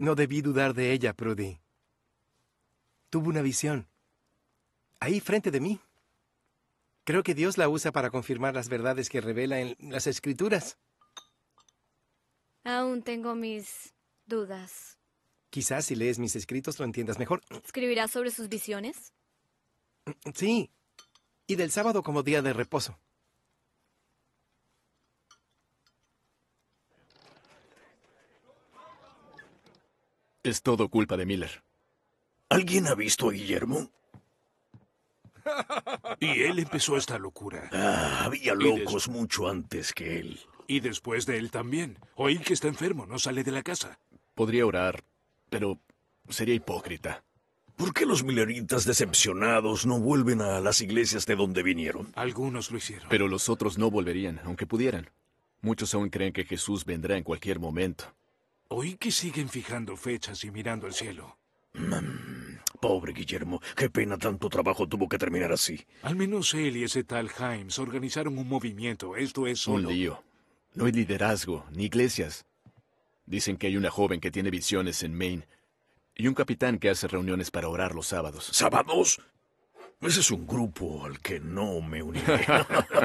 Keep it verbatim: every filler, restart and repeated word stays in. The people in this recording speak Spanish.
No debí dudar de ella, Prudy. Tuvo una visión. Ahí frente de mí. Creo que Dios la usa para confirmar las verdades que revela en las Escrituras. Aún tengo mis dudas. Quizás si lees mis escritos lo entiendas mejor. ¿Escribirás sobre sus visiones? Sí. Y del sábado como día de reposo. Es todo culpa de Miller. ¿Alguien ha visto a Guillermo? Y él empezó esta locura. Ah, había Y locos des- mucho antes que él. Y después de él también. Oí que está enfermo, no sale de la casa. Podría orar, pero sería hipócrita. ¿Por qué los milleritas decepcionados no vuelven a las iglesias de donde vinieron? Algunos lo hicieron. Pero los otros no volverían, aunque pudieran. Muchos aún creen que Jesús vendrá en cualquier momento. Oí que siguen fijando fechas y mirando al cielo. Pobre Guillermo, qué pena tanto trabajo tuvo que terminar así. Al menos él y ese tal Himes organizaron un movimiento. Esto es solo... Un lío. No hay liderazgo, ni iglesias. Dicen que hay una joven que tiene visiones en Maine y un capitán que hace reuniones para orar los sábados. ¿Sábados? Ese es un grupo al que no me uniré.